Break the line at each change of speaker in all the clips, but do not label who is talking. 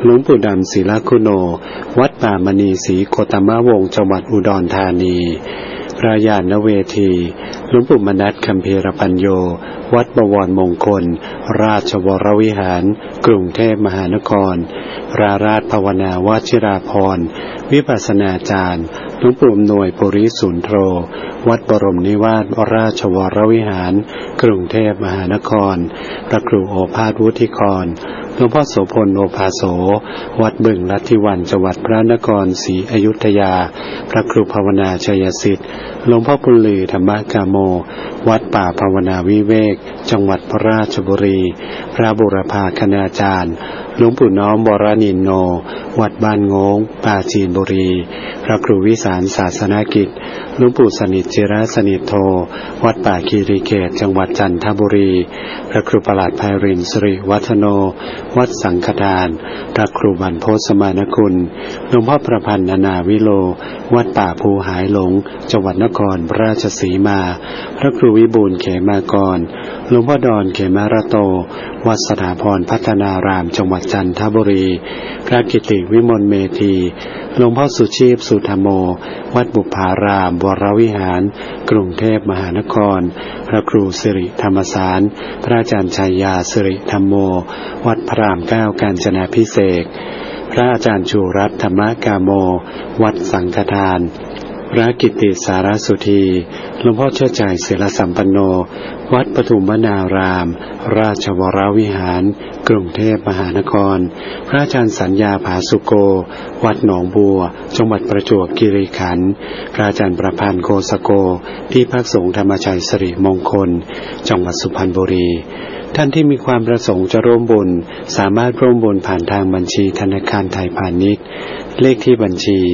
หลวงปู่ดำศิลคุโนวัดป่ามณีศรีโคตมะวงศ์จังหวัดอุดรธานีรายาณเวทีหลวงปู่มนัสคัมภีรปัญโยวัดบวรมงคลราชวรวิหารกรุงเทพมหานครราชภาวนาวชิราภรณ์วิปัสสนาจารย์หลวงปู่อำนวยปุริสุนโธวัดบรมนิวาสราชวรวิหารกรุงเทพมหานครพระครูโอภาสวุฒิกรหลวงพ่อโสพลโอภาโสวัดบึงลัทธิวันจังหวัดพระนครศรีอยุธยาพระครูภาวนาชัยสิทธิ์หลวงพ่อบุญลือธรรมกาโมวัดป่าภาวนาวิเวกจังหวัดพระราชบุรีพระบุรพาคณาจารย์หลวงปู่น้อมวรนินโนวัดบ้านโงงปราจีนบุรีพระครูวิสารศาสนกิจหลวงปู่สนิทจิรสนิทโทวัดป่าคีรีเขตจังหวัดจันทบุรีพระครูประหลัดไพรินทร์สิริวัฒโนวัดสังฆทานพระครูบรรพตสมานคุณหลวงพ่อประพันธ์นาวิโลวัดป่าภูหายหลงจังหวัดนครราชสีมาพระครูวิบูลย์เขมากรหลวงพ่อดอนเขมารโตวัดสถาพรพัฒนารามจังหวัดจันทบุรีพระกิติวิมลเมธีหลวงพ่อสุชีพสุธโมวัดบุพารามวรวิหารกรุงเทพมหานครพระครูสิริธรรมสารพระอาจารย์ชัยยาสิริธรรมโมวัดพระรามเก้ากาญจนาภิเษกพระอาจารย์ชูรัตน์ธรรมกาโมวัดสังฆทานพระกิติสารสุธีหลวงพ่อเชิดใจศิลสัมปันโนวัดปทุมวนารามราชวรวิหารกรุงเทพมหานครพระอาจารย์สัญญาผาสุโกวัดหนองบัวจังหวัดประจวบคีรีขันธ์พระอาจารย์ประพันธ์โกสโกที่พักสงฆ์ธรรมชัยสิริมงคลจังหวัดสุพรรณบุรีท่านที่มีความประสงค์จะร่วมบุญสามารถร่วมบุญผ่านทางบัญชีธนาคารไทยพาณิชย์เลขที่บัญชี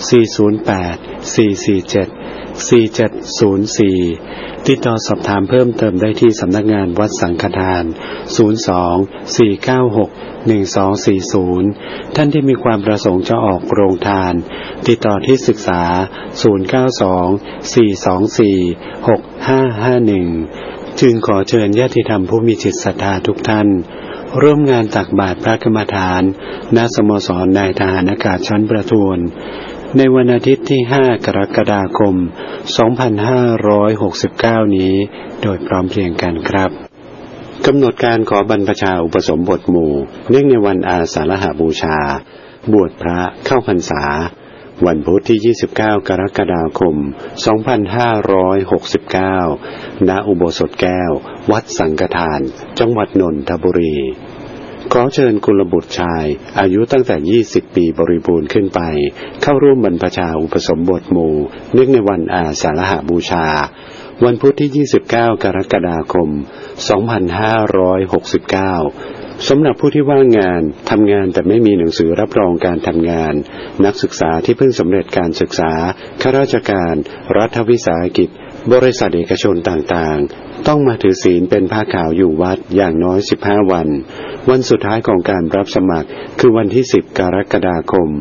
408-447-4704ติดต่อสอบถามเพิ่มเติมได้ที่สำนักงานวัดสังฆทาน02-496-1240ท่านที่มีความประสงค์จะออกโรงทานติดต่อที่ศึกษา092-424-6551จึงขอเชิญญาติธรรมผู้มีจิตศรัทธาทุกท่านร่วมงานตักบาตรพระกรรมฐานณสโมสรนายทหารอากาศชั้นประทวนในวันอาทิตย์ที่5กรกฎาคม2569นี้โดยพร้อมเพรียงกันครับกำหนดการขอบรรพชาอุปสมบทหมู่เนื่องในวันอาสาฬหบูชาบวชพระเข้าพรรษาวันพุธที่29กรกฎาคม2569ณอุโบสถแก้ววัดสังฆทานจังหวัดนนทบุรีขอเชิญกุลบุตรชายอายุตั้งแต่20ปีบริบูรณ์ขึ้นไปเข้าร่วมบรรพชาอุปสมบทหมู่เนื่องในวันอาสาฬหบูชาวันพุธที่29กรกฎาคม2569สำหรับผู้ที่ว่างงานทำงานแต่ไม่มีหนังสือรับรองการทำงานนักศึกษาที่เพิ่งสำเร็จการศึกษาข้าราชการรัฐวิสาหกิจบริษัทเอกชนต่างๆต้องมาถือศีลเป็นผ้าขาวอยู่วัดอย่างน้อย15วันวันสุดท้ายของการรับสมัครคือวันที่10กรกฎาคม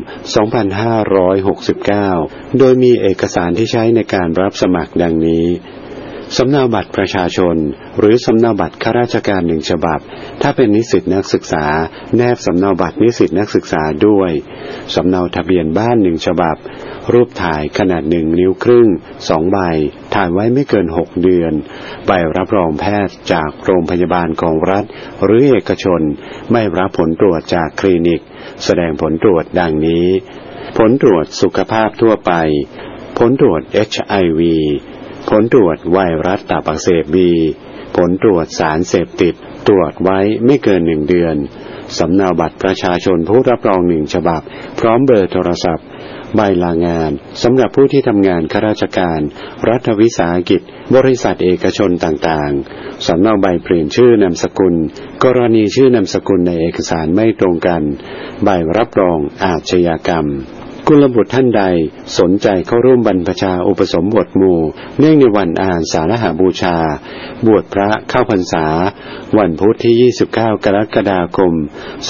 2569โดยมีเอกสารที่ใช้ในการรับสมัครดังนี้สำเนาบัตรประชาชนหรือสำเนาบัตรข้าราชการ1ฉบับถ้าเป็นนิสิตนักศึกษาแนบสำเนาบัตรนิสิตนักศึกษาด้วยสำเนาทะเบียนบ้าน1ฉบับรูปถ่ายขนาด1นิ้วครึ่ง2ใบถ่ายไว้ไม่เกิน6เดือนใบรับรองแพทย์จากโรงพยาบาลของรัฐหรือเอกชนไม่รับผลตรวจจากคลินิกแสดงผลตรวจดังนี้ผลตรวจสุขภาพทั่วไปผลตรวจ HIVผลตรวจไวรัสตับอักเสบ B ผลตรวจสารเสพติดตรวจไว้ไม่เกิน1เดือนสำเนาบัตรประชาชนผู้รับรอง1ฉบับพร้อมเบอร์โทรศัพท์ใบลางานสำหรับผู้ที่ทำงานข้าราชการรัฐวิสาหกิจบริษัทเอกชนต่างๆสำเนาใบเปลี่ยนชื่อนามสกุลกรณีชื่อนามสกุลในเอกสารไม่ตรงกันใบรับรองอาชญากรรมกุลบุตรท่านใดสนใจเข้าร่วมบรรพชาอุปสมบทหมู่เนื่องในวันอาสาฬหบูชาบวชพระเข้าพรรษาวันพุธที่29กรกฎาคม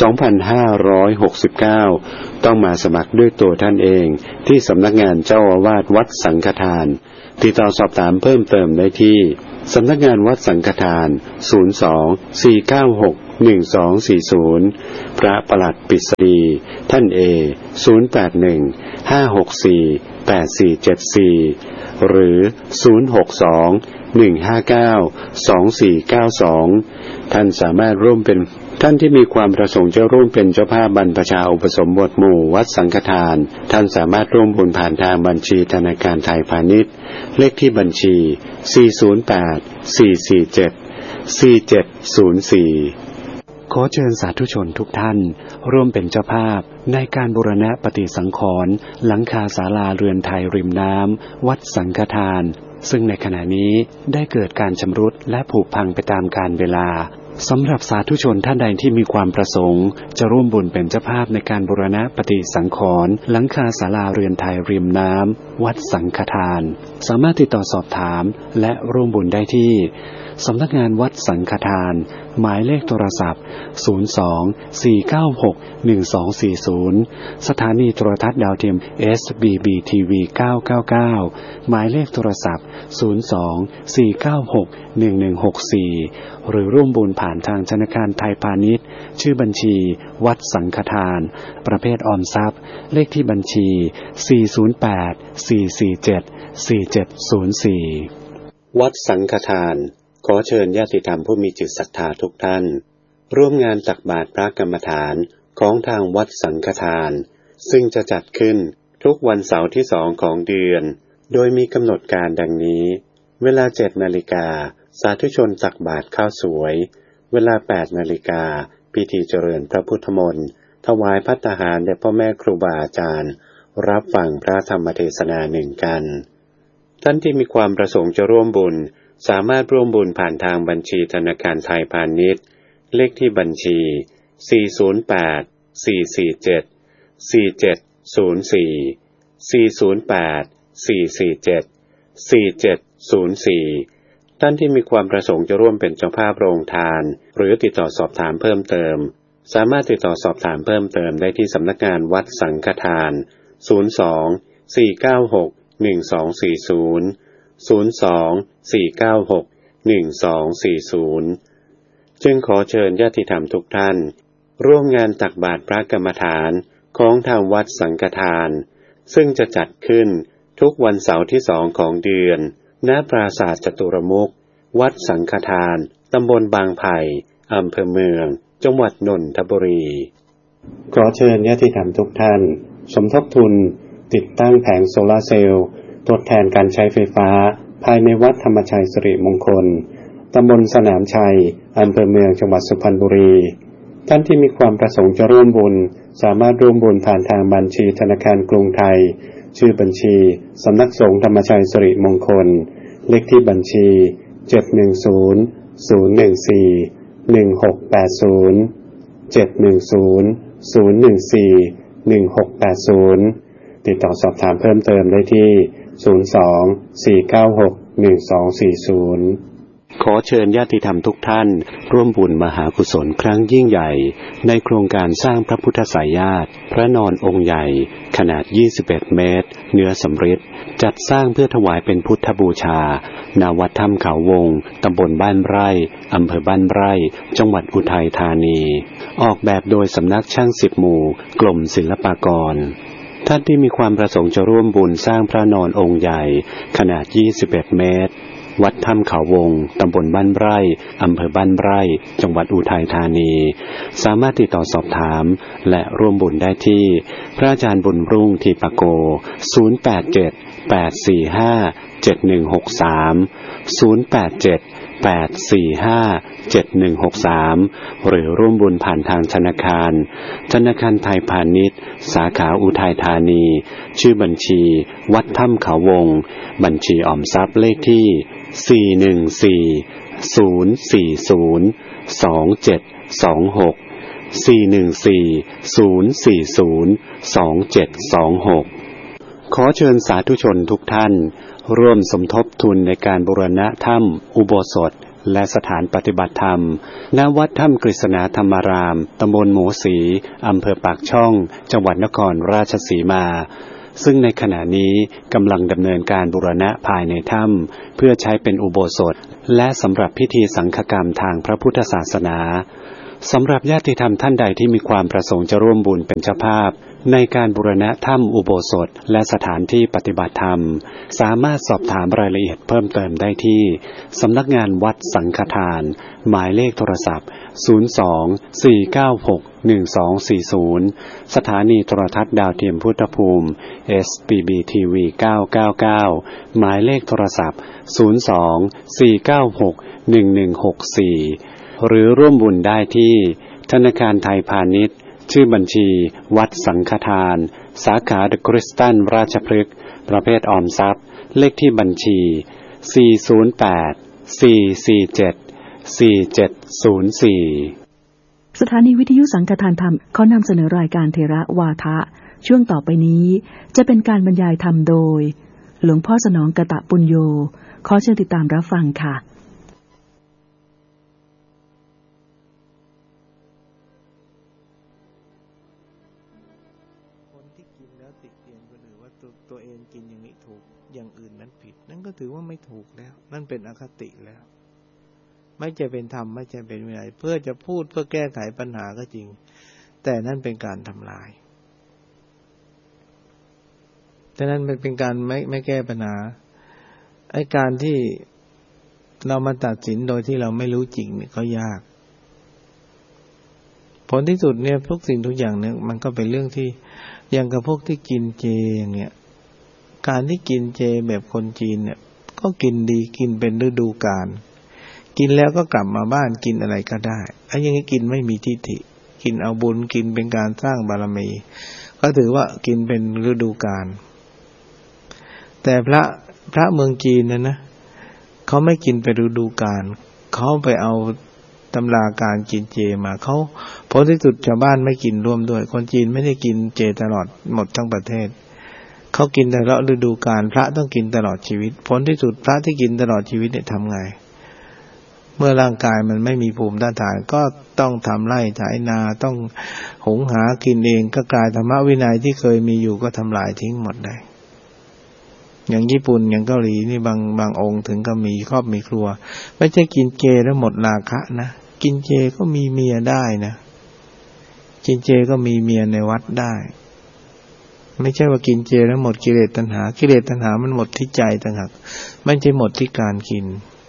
2569ต้องมาสมัครด้วยตัวท่านเองที่สำนักงานเจ้าอาวาสวัดสังฆทานติดต่อสอบถามเพิ่มเติมได้ที่สำนักงานวัดสังฆทาน02-496-1240 พระประหลัดปิษฎีท่านเอ0815648474หรือ0621592492ท่านสามารถร่วมเป็นท่านที่มีความประสงค์จะร่วมเป็นเจ้าภาพบรรพชาอุปสมบทหมู่วัดสังฆทานท่านสามารถร่วมบุญผ่านทางบัญชีธนาคารไทยพาณิชย์เลขที่บัญชี408-447-4704ขอเชิญสาธุชนทุกท่านร่วมเป็นเจ้าภาพในการบูรณะปฏิสังขรณ์หลังคาศาลาเรือนไทยริมน้ำวัดสังฆทานซึ่งในขณะนี้ได้เกิดการชำรุดและผุพังไปตามกาลเวลาสำหรับสาธุชนท่านใดที่มีความประสงค์จะร่วมบุญเป็นเจ้าภาพในการบูรณะปฏิสังขรณ์หลังคาศาลาเรือนไทยริมน้ำวัดสังฆทานสามารถติดต่อสอบถามและร่วมบุญได้ที่สำนักงานวัดสังฆทานหมายเลขโทรศัพท์02-496-1240สถานีโทรทัศน์ดาวเทียม SBB-TV 999หมายเลขโทรศัพท์02-496-1164หรือร่วมบุญผ่านทางธนาคารไทยพาณิชย์ชื่อบัญชีวัดสังฆทานประเภทออมทรัพย์เลขที่บัญชี408-447-4704วัดสังฆทานขอเชิญญาติธรรมผู้มีจิตศรัทธาทุกท่านร่วมงานตักบาตรพระกรรมฐานของทางวัดสังฆทานซึ่งจะจัดขึ้นทุกวันเสาร์ที่2ของเดือนโดยมีกำหนดการดังนี้เวลา 7:00 น.สาธุชนตักบาตรข้าวสวยเวลา 8:00 น.พิธีเจริญพระพุทธมนต์ถวายภัตตาหารแด่พ่อแม่ครูบาอาจารย์รับฟังพระธรรมเทศนาหนึ่งกันท่านที่มีความประสงค์จะร่วมบุญสามารถร่วมบุญผ่านทางบัญชีธนาคารไทยพาณิชย์เลขที่บัญชี408-447-447-44704ท่านที่มีความประสงค์จะร่วมเป็นเจ้าภาพโรงทานหรือติดต่อสอบถามเพิ่มเติมสามารถติดต่อสอบถามเพิ่มเติมได้ที่สำนักงานวัดสังฆทาน02-496-1240 จึงขอเชิญญาติธรรมทุกท่านร่วมงานตักบาตรพระกรรมฐานของทางวัดสังฆทานซึ่งจะจัดขึ้นทุกวันเสาร์ที่2ของเดือนณปราสาทจตุรมุขวัดสังฆทานตำบลบางไผ่อำเภอเมืองจังหวัดนนทบุรีขอเชิญญาติธรรมทุกท่านสมทบทุนติดตั้งแผงโซลาร์เซลล์ทดแทนการใช้ไฟฟ้าภายในวัดธรรมชัยสิริมงคลตำบลสนามชัยอำเภอเมืองจังหวัดสุพรรณบุรีท่านที่มีความประสงค์จะร่วมบุญสามารถร่วมบุญผ่านทางบัญชีธนาคารกรุงไทยชื่อบัญชีสำนักสงฆ์ธรรมชัยสิริมงคลเลขที่บัญชี710-014-1680 ติดต่อสอบถามเพิ่มเติมได้ที่02-496-1240ขอเชิญญาติธรรมทุกท่านร่วมบุญมหากุศลครั้งยิ่งใหญ่ในโครงการสร้างพระพุทธสายญาติพระนอนองค์ใหญ่ขนาด21เมตรเนื้อสำริดจัดสร้างเพื่อถวายเป็นพุทธบูชาณวัดถ้ำเขาวงตำบลบ้านไร่อำเภอบ้านไร่จังหวัดอุทัยธานีออกแบบโดยสำนักช่าง10หมู่กรมศิลปากรท่านที่มีความประสงค์จะร่วมบุญสร้างพระนอนองค์ใหญ่ขนาด21เมตรวัดถ้ำเขาวงตำบลบ้านไร่อำเภอบ้านไร่จังหวัดอุทัยธานีสามารถติดต่อสอบถามและร่วมบุญได้ที่พระอาจารย์บุญรุ่งทีปโก087-845-7163 หรือร่วมบุญผ่านทางธนาคารไทยพาณิชย์สาขาอุทัยธานีชื่อบัญชีวัดถ้ำเขาวงบัญชีออมทรัพย์เลขที่414-040-2726 ขอเชิญสาธุชนทุกท่านร่วมสมทบทุนในการบูรณะถ้ำอุโบสถและสถานปฏิบัติธรรมณวัดถ้ำกฤษณาธรรมารามตำบลหมูศรีอำเภอปากช่องจังหวัดนครราชสีมาซึ่งในขณะนี้กำลังดำเนินการบูรณะภายในถ้ำเพื่อใช้เป็นอุโบสถและสำหรับพิธีสังฆกรรมทางพระพุทธศาสนาสำหรับญาติธรรมท่านใดที่มีความประสงค์จะร่วมบุญเป็นเจ้าภาพในการบูรณะถ้ำอุโบสถและสถานที่ปฏิบัติธรรมสามารถสอบถามรายละเอียดเพิ่มเติมได้ที่สำนักงานวัดสังฆทานหมายเลขโทรศัพท์02-496-1240สถานีโทรทัศน์ดาวเทียมพุทธภูมิ SBB TV 999หมายเลขโทรศัพท์02-496-1164หรือร่วมบุญได้ที่ธนาคารไทยพาณิชย์ชื่อบัญชีวัดสังฆทานสาขาเดอะคริสตันราชพฤกษ์ประเภทออมทรัพย์เลขที่บัญชี408-447-4704
สถานีวิทยุสังฆทานธรรมขอนำเสนอรายการเทระวาทะช่วงต่อไปนี้จะเป็นการบรรยายธรรมโดยหลวงพ่อสนองกตปุญโญขอเชิญติดตามรับฟังค่ะ
ตัวเองกินอย่างนี้ถูกอย่างอื่นนั้นผิดนั่นก็ถือว่าไม่ถูกแล้วนั่นเป็นอคติแล้วไม่จะเป็นธรรมไม่จะเป็นวินัยเพื่อจะพูดเพื่อแก้ไขปัญหาก็จริงแต่นั่นเป็นการทำลายแต่นั้นมันเป็นการไม่แก้ปัญหาไอ้การที่เรามาตัดสินโดยที่เราไม่รู้จริงเนี่ยก็ยากผลที่สุดเนี่ยทุกสิ่งทุกอย่างเนี่ยมันก็เป็นเรื่องที่อย่างกับพวกที่กินเจอย่างเงี้ยการที่กินเจแบบคนจีนเนี่ยก็กินดีกินเป็นฤดูกาลกินแล้วก็กลับมาบ้านกินอะไรก็ได้ไอ้อย่างนี้กินไม่มีทิฏฐิกินเอาบุญกินเป็นการสร้างบารมีก็ถือว่ากินเป็นฤดูกาลแต่พระเมืองจีนนะเขาไม่กินเป็นฤดูกาลเขาไปเอาตำราการกินเจมาเขาผลที่สุดชาวบ้านไม่กินร่วมด้วยคนจีนไม่ได้กินเจตลอดหมดทั้งประเทศเขากินแต่ละฤดูกาลพระต้องกินตลอดชีวิตผลที่สุดพระที่กินตลอดชีวิตเนี่ยทำไงเมื่อร่างกายมันไม่มีภูมิต้านทานก็ต้องทำไร่ไถนาต้องหุงหากินเองก็กลายธรรมวินัยที่เคยมีอยู่ก็ทำลายทิ้งหมดได้อย่างญี่ปุ่นอย่างเกาหลีนี่บางองค์ถึงก็มีครอบมีครัวไม่ใช่กินเจแล้วหมดราคะนะกินเจก็มีเมียได้นะกินเจก็มีเมียในวัดได้ไม่ใช่ว่ากินเจแล้วหมดกิเลสตัณหากิเลสตัณหามันหมดที่ใจต่างหากไม่ใช่หมดที่การกิน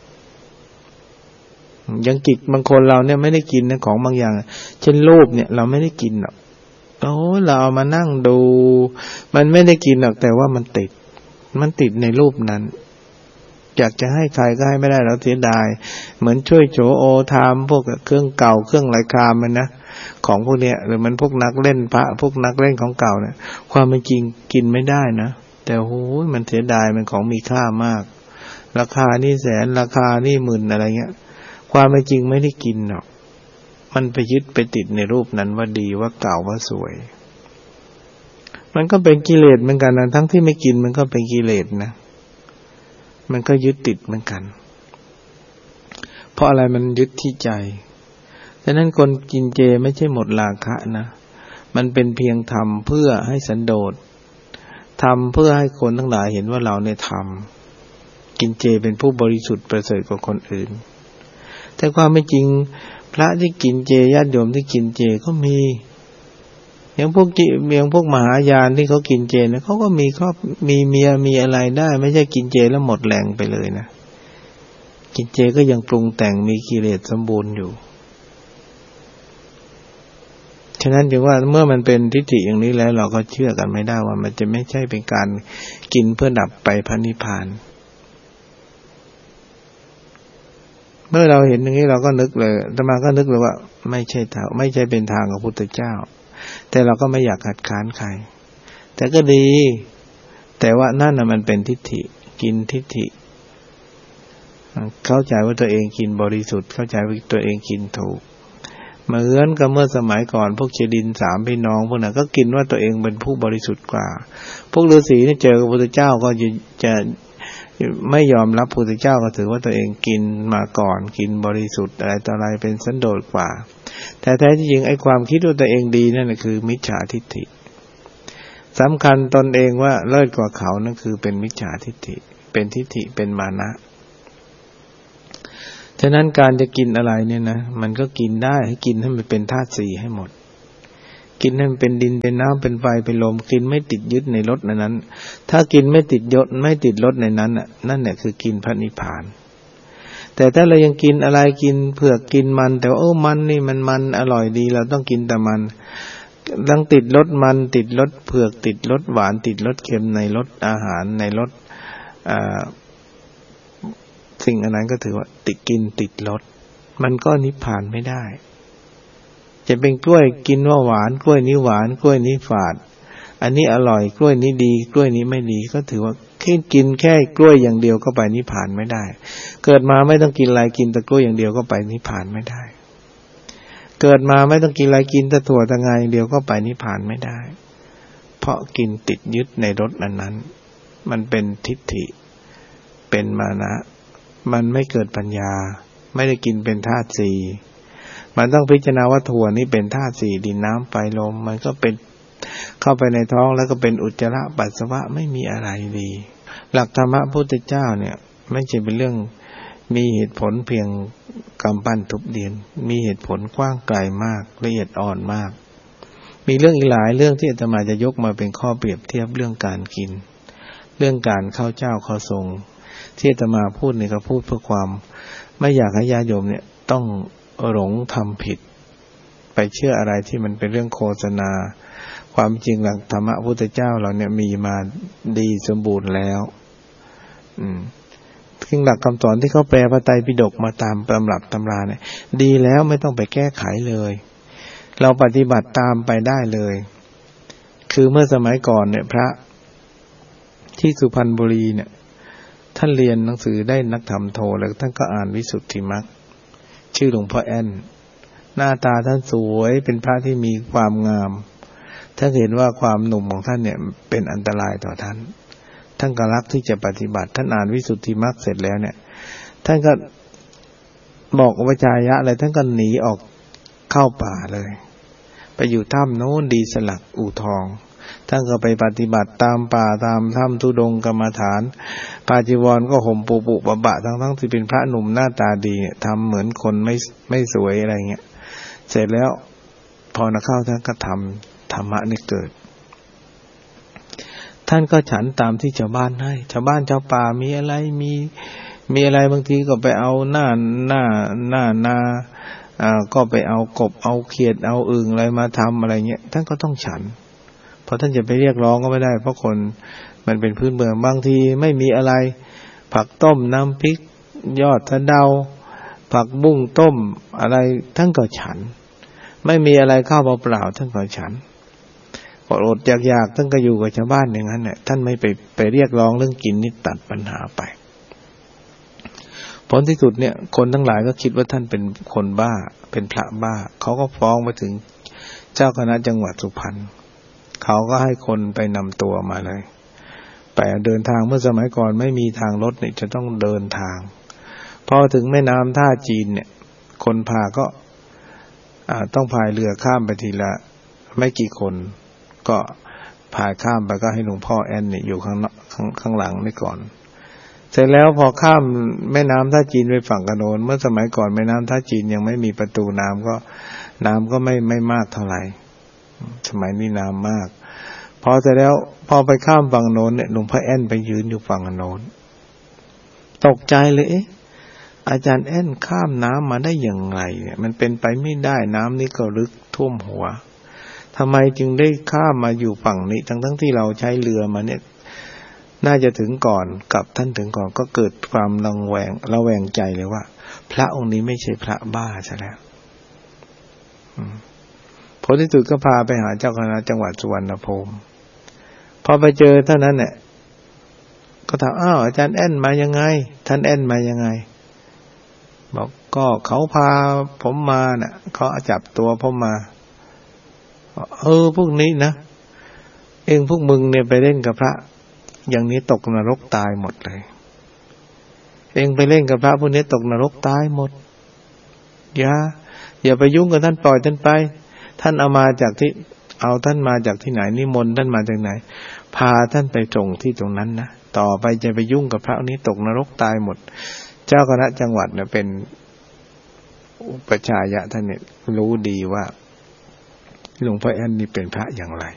อย่างจิตบางคนเราเนี่ยไม่ได้กินนะของบางอย่างเช่นรูปเนี่ยเราไม่ได้กินหรอกโอ้เราเอามานั่งดูมันไม่ได้กินหรอกแต่ว่ามันติดในรูปนั้นอยากจะให้ใครก็ให้ไม่ได้แล้วเสียดายเหมือนช่วยโฉโอทามพวกเครื่องเก่าเครื่องไร้ค่ามันนะของพวกเนี้ยหรือมันพวกนักเล่นพระพวกนักเล่นของเก่าเนี่ยความเป็นจริงกินไม่ได้นะแต่โอ้ยมันเสียดายมันของมีค่ามากราคานี่แสนราคานี่หมื่นอะไรเงี้ยความเป็นจริงไม่ได้กินหรอกมันไปยึดไปติดในรูปนั้นว่าดีว่าเก่าว่าสวยมันก็เป็นกิเลสเหมือนกันนะทั้งที่ไม่กินมันก็เป็นกิเลสนะมันก็ยึดติดเหมือนกันเพราะอะไรมันยึดที่ใจดังนั้นคนกินเจไม่ใช่หมดราคะนะมันเป็นเพียงทำเพื่อให้สันโดษทำเพื่อให้คนทั้งหลายเห็นว่าเราเนี่ยทำกินเจเป็นผู้บริสุทธิ์ประเสริฐกว่าคนอื่นแต่ความไม่จริงพระที่กินเจญาติโยมที่กินเจก็มีอย่างพวกมหายานที่เขากินเจนะเขาก็มีครอบมีเมียมีอะไรได้ไม่ใช่กินเจแล้วหมดแรงไปเลยนะกินเจก็ยังปรุงแต่งมีกิเลสสมบูรณ์อยู่ฉะนั้นจึงว่าเมื่อมันเป็นทิฏฐิอย่างนี้แล้วเราก็เชื่อกันไม่ได้ว่ามันจะไม่ใช่เป็นการกินเพื่อดับไปพระนิพพานเมื่อเราเห็นอย่างนี้เราก็นึกเลยอาตมาก็นึกเลยว่าไม่ใช่เป็นทางของพระพุทธเจ้าแต่เราก็ไม่อยากขัดค้านใครแต่ก็ดีแต่ว่านั่นน่ะมันเป็นทิฏฐิกินทิฏฐิเข้าใจว่าตัวเองกินบริสุทธิ์เข้าใจว่าตัวเองกินถูกเหมือนกับเมื่อสมัยก่อนพวกเชดิน3พี่น้องพวกนั้นก็กินว่าตัวเองเป็นผู้บริสุทธิ์กว่าพวกฤาษีนี่เจอกับพระพุทธเจ้าก็จะไม่ยอมรับพระพุทธเจ้าก็ถือว่าตัวเองกินมาก่อนกินบริสุทธิ์อะไรต่ออะไรเป็นสันโดษกว่าแต่แท้ที่จริงไอ้ความคิดว่าตัวเองดีนั่นน่ะคือมิจฉาทิฏฐิสำคัญตนเองว่าเลิศกว่าเขานั่นคือเป็นมิจฉาทิฏฐิเป็นทิฏฐิเป็นมานะฉะนั้นการจะกินอะไรเนี่ยนะมันก็กินได้ให้กินให้มันเป็นธาตุสี่ให้หมดกินให้มันเป็นดินเป็นน้ำเป็นไฟเป็นลมกินไม่ติดยึดในรสนั้นถ้ากินไม่ติดยศไม่ติดรสในนั้นน่ะนั่นแหละคือกินพระนิพพานแต่ถ้าเรายังกินอะไรกินเผือกกินมันแต่ว่ามันนี่มันอร่อยดีเราต้องกินแต่มันดังติดรสมันติดรสเผือกติดรสหวานติดรสเค็มในรสอาหารในรสสิ่งอันนั้นก็ถือว่าติดกินติดรสมันก็นิพพานไม่ได้จะเป็นกล้วยกินว่าหวานกล้วยนี้หวานกล้วยนี้ฝาดอันนี้อร่อยกล้วยนี้ดีกล้วยนี้ไม่ดีก็ถือว่ากินแค่กล้วยอย่างเดียวก็ไปนิพพานไม่ได้เกิดมาไม่ต้องกินอะไรกินแต่กล้วยอย่างเดียวก็ไปนิพพานไม่ได้เกิดมาไม่ต้องกินอะไรกินแต่ถั่วแต่งาอย่างเดียวก็ไปนิพพานไม่ได้เพราะกินติดยึดในรสนั้นมันเป็นทิฏฐิเป็นมานะมันไม่เกิดปัญญาไม่ได้กินเป็นธาตุสี่มันต้องพิจารณาว่าถั่วนี้เป็นธาตุสี่ดินน้ำไฟลมมันก็เป็นเข้าไปในท้องแล้วก็เป็นอุจจาระปัสสาวะไม่มีอะไรดีหลักธรรมะพุทธเจ้าเนี่ยไม่ใช่เป็นเรื่องมีเหตุผลเพียงกำปั้นทุบดินมีเหตุผลกว้างไกลมากละเอียดอ่อนมากมีเรื่องอีกหลายเรื่องที่อาตมาจะยกมาเป็นข้อเปรียบเทียบเรื่องการกินเรื่องการเข้าเจ้าเข้าทรงที่อาตมาพูดเนี่ยก็พูดเพื่อความไม่อยากให้ญาติโยมเนี่ยต้องหลงทำผิดไปเชื่ออะไรที่มันเป็นเรื่องโฆษณาความจริงหลักธรรมะพุทธเจ้าเราเนี่ยมีมาดีสมบูรณ์แล้วซึ่งหลักคำสอนที่เขาแปลพระไตรปิฎกมาตามตำรับตำราเนี่ยดีแล้วไม่ต้องไปแก้ไขเลยเราปฏิบัติตามไปได้เลยคือเมื่อสมัยก่อนเนี่ยพระที่สุพรรณบุรีเนี่ยท่านเรียนหนังสือได้นักธรรมโทแล้วท่านก็อ่านวิสุทธิมรรคชื่อหลวงพ่อแอนหน้าตาท่านสวยเป็นพระที่มีความงามท่านเห็นว่าความหนุ่มของท่านเนี่ยเป็นอันตรายต่อท่านก็รักที่จะปฏิบัติท่านอ่านวิสุทธิมรรคเสร็จแล้วเนี่ยท่านก็บอกอุปจายะอะไรท่านก็หนีออกเข้าป่าเลยไปอยู่ถ้ำโน้นดีสลักอู่ทองท่านก็ไปปฏิบัติตามป่าตามถ้ำธุดงค์กรรมฐานปาจีวรก็ห่มปุบะบะทั้งที่เป็นพระหนุ่มหน้าตาดีทำเหมือนคนไม่สวยอะไรเงี้ยเสร็จแล้วพอเข้าท่านก็ทำธรรมะนี่เกิดท่านก็ฉันตามที่ชาวบ้านให้ชาวบ้านชาวป่ามีอะไรมีอะไรบางทีก็ไปเอาหน้านาก็ไปเอากบเอาเขียดเอาอึ่งอะไรมาทำอะไรเงี้ยท่านก็ต้องฉันเพราะท่านจะไปเรียกร้องก็ไม่ได้เพราะคนมันเป็นพื้นเมืองบางทีไม่มีอะไรผักต้มน้ำพริกยอดสะเดาผักบุ้งต้มอะไรท่านก็ฉันไม่มีอะไรข้าวเปล่าท่านก็ฉันอดอยากท่านก็อยู่กับชาวบ้านอย่างนั้นแหละท่านไม่ไปเรียกร้องเรื่องกินนี่ตัดปัญหาไปผลที่สุดเนี่ยคนทั้งหลายก็คิดว่าท่านเป็นคนบ้าเป็นพระบ้าเขาก็ฟ้องไปถึงเจ้าคณะจังหวัดสุพรรณเขาก็ให้คนไปนำตัวมาเลยไปเดินทางเมื่อสมัยก่อนไม่มีทางรถเนี่ยจะต้องเดินทางพอถึงแม่น้ำท่าจีนเนี่ยคนพาก็ต้องพายเรือข้ามไปทีละไม่กี่คนก็พายข้ามไปก็ให้หลวงพ่อแอนเนี่ยอยู่ข้างหลังนี่ก่อนเสร็จแล้วพอข้ามแม่น้ำท่าจีนไปฝั่งกระโนนเมื่อสมัยก่อนแม่น้ำท่าจีนยังไม่มีประตูน้ำก็ไม่มากเท่าไหร่สมัยนี้น้ำมากพอเสร็จแล้วพอไปข้ามฝั่งโน้นเนี่ยหลวงพ่อแอนไปยืนอยู่ฝั่งโน้นตกใจเลยอาจารย์แอนข้ามน้ำมาได้อย่างไรเนี่ยมันเป็นไปไม่ได้น้ำนี่ก็ลึกท่วมหัวทำไมจึงได้ข้ามมาอยู่ฝั่งนี้ทั้งที่เราใช้เรือมาเนี่ยน่าจะถึงก่อนกับท่านถึงก่อนก็เกิดความระแวงใจเลยว่าพระองค์นี้ไม่ใช่พระบ้าใช่แล้วผลที่สุดก็พาไปหาเจ้าคณะจังหวัดสุวรรณภูมิพอไปเจอเท่านั้นเนี่ยก็ถามอาจารย์แอนมายังไงท่านแอนมายังไงบอกก็เขาพาผมมาน่ะเขาจับตัวผมมาพวกนี้นะพวกมึงเนี่ยไปเล่นกับพระอย่างนี้ตกนรกตายหมดเลยไปเล่นกับพระพวกนี้ตกนรกตายหมดอย่าไปยุ่งกับท่านปล่อยท่านไปท่านเอามาจากที่เอาท่านมาจากที่ไหนนิมนต์ท่านมาจากไหนพาท่านไปตรงที่ตรงนั้นนะต่อไปจะไปยุ่งกับพระนี้ตกนรกตายหมดเจ้าคณะจังหวัดเนี่ยเป็นอุปชายะท่านเนี่ยรู้ดีว่าหลวงพ่อแอนนี่เป็นพระอย่างไร